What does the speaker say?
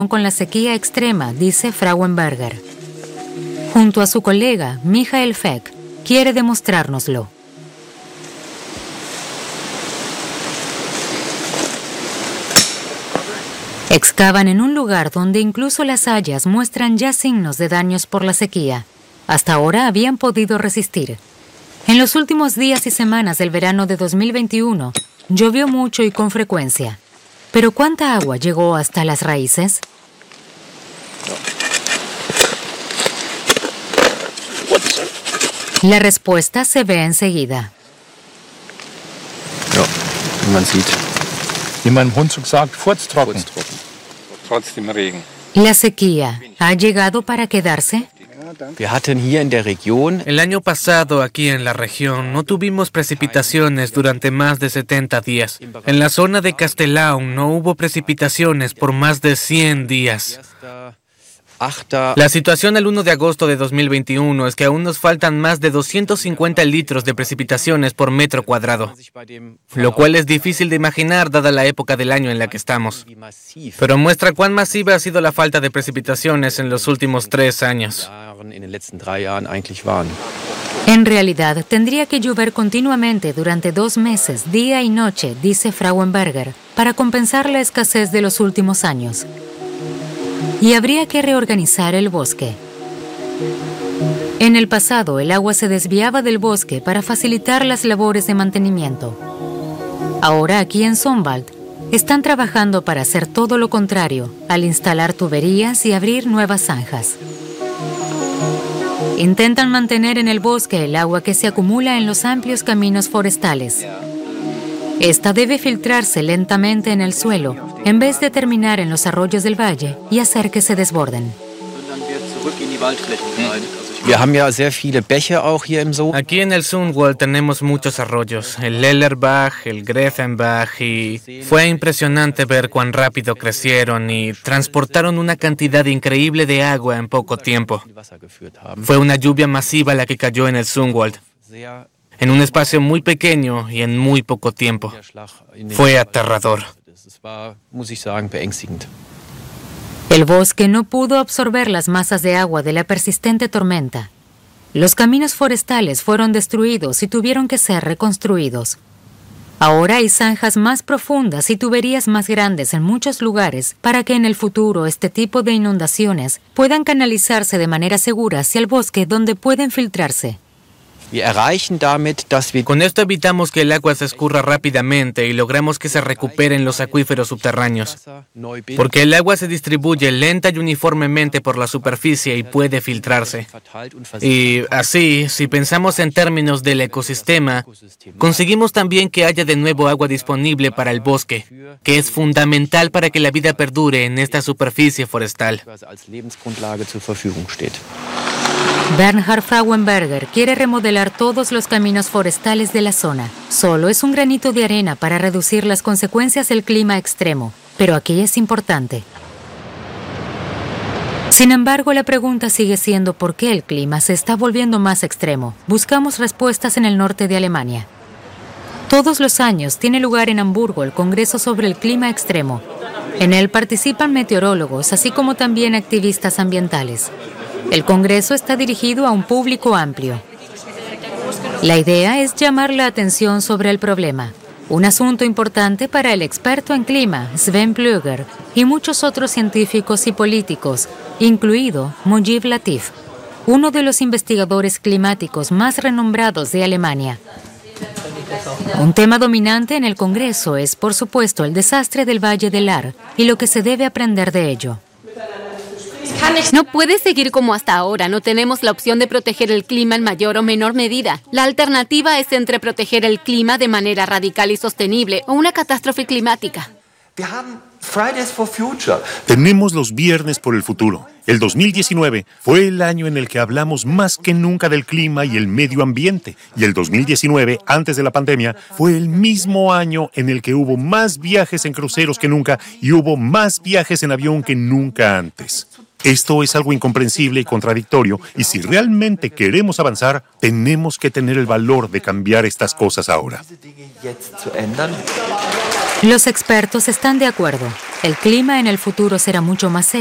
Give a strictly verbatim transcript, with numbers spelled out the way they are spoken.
con la sequía extrema, dice Frauenberger. Junto a su colega, Michael Feck, quiere demostrárnoslo. Excavan en un lugar donde incluso las hayas muestran ya signos de daños por la sequía. Hasta ahora habían podido resistir. En los últimos días y semanas del verano de dos mil veintiuno, llovió mucho y con frecuencia. ¿Pero cuánta agua llegó hasta las raíces? La respuesta se ve enseguida. Ja, wie man sieht. Wie mein Hund sagt, furztrocken. Trotzdem Regen. ¿La sequía ha llegado para quedarse? Wir hatten hier in der Region El año pasado, aquí en la región, no tuvimos precipitaciones durante más de setenta días. En la zona de Castellón no hubo precipitaciones por más de cien días. La situación el primero de agosto de dos mil veintiuno es que aún nos faltan más de doscientos cincuenta litros de precipitaciones por metro cuadrado, lo cual es difícil de imaginar dada la época del año en la que estamos. Pero muestra cuán masiva ha sido la falta de precipitaciones en los últimos tres años. En realidad, tendría que llover continuamente durante dos meses, día y noche, dice Frauenberger, para compensar la escasez de los últimos años. Y habría que reorganizar el bosque. En el pasado, el agua se desviaba del bosque para facilitar las labores de mantenimiento. Ahora, aquí en Sonnwald, están trabajando para hacer todo lo contrario, al instalar tuberías y abrir nuevas zanjas. Intentan mantener en el bosque el agua que se acumula en los amplios caminos forestales. Esta debe filtrarse lentamente en el suelo, en vez de terminar en los arroyos del valle y hacer que se desborden. Wir haben ja sehr viele Bäche auch hier im Zoo. Aquí en el Sundwald tenemos muchos arroyos, el Lellerbach, el Gräfenbach, y fue impresionante ver cuán rápido crecieron y transportaron una cantidad increíble de agua en poco tiempo. Fue una lluvia masiva la que cayó en el Sundwald, en un espacio muy pequeño y en muy poco tiempo. Fue aterrador. El bosque no pudo absorber las masas de agua de la persistente tormenta. Los caminos forestales fueron destruidos y tuvieron que ser reconstruidos. Ahora hay zanjas más profundas y tuberías más grandes en muchos lugares para que en el futuro este tipo de inundaciones puedan canalizarse de manera segura hacia el bosque donde pueden filtrarse. Con esto evitamos que el agua se escurra rápidamente y logramos que se recuperen los acuíferos subterráneos, porque el agua se distribuye lenta y uniformemente por la superficie y puede filtrarse. Y así, si pensamos en términos del ecosistema, conseguimos también que haya de nuevo agua disponible para el bosque, que es fundamental para que la vida perdure en esta superficie forestal. Bernhard Frauenberger quiere remodelar todos los caminos forestales de la zona. Solo es un granito de arena para reducir las consecuencias del clima extremo, pero aquí es importante. Sin embargo, la pregunta sigue siendo por qué el clima se está volviendo más extremo. Buscamos respuestas en el norte de Alemania. Todos los años tiene lugar en Hamburgo el Congreso sobre el Clima Extremo. En él participan meteorólogos, así como también activistas ambientales. El Congreso está dirigido a un público amplio. La idea es llamar la atención sobre el problema, un asunto importante para el experto en clima, Sven Plöger, y muchos otros científicos y políticos, incluido Mujib Latif, uno de los investigadores climáticos más renombrados de Alemania. Un tema dominante en el Congreso es, por supuesto, el desastre del Valle del Ahr y lo que se debe aprender de ello. No puede seguir como hasta ahora. No tenemos la opción de proteger el clima en mayor o menor medida. La alternativa es entre proteger el clima de manera radical y sostenible o una catástrofe climática. Tenemos los Viernes por el Futuro. El dos mil diecinueve fue el año en el que hablamos más que nunca del clima y el medio ambiente. Y el dos mil diecinueve, antes de la pandemia, fue el mismo año en el que hubo más viajes en cruceros que nunca y hubo más viajes en avión que nunca antes. Esto es algo incomprensible y contradictorio, y si realmente queremos avanzar, tenemos que tener el valor de cambiar estas cosas ahora. Los expertos están de acuerdo. El clima en el futuro será mucho más seco.